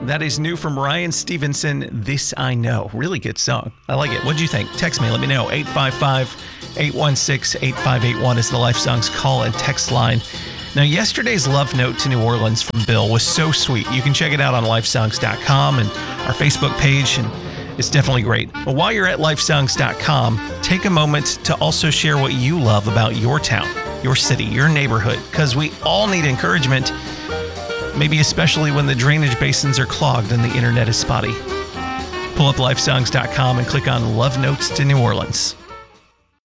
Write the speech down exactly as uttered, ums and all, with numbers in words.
That is new from Ryan Stevenson, This I Know. Really good song. I like it. What'd you think? Text me. Let me know. eight five five, eight one six, eight five eight one is the Life Songs call and text line. Now, yesterday's love note to New Orleans from Bill was so sweet. You can check it out on life songs dot com and our Facebook page, and it's definitely great. But while you're at life songs dot com, take a moment to also share what you love about your town, your city, your neighborhood, because we all need encouragement, maybe especially when the drainage basins are clogged and the internet is spotty. Pull up life songs dot com and click on Love Notes to New Orleans.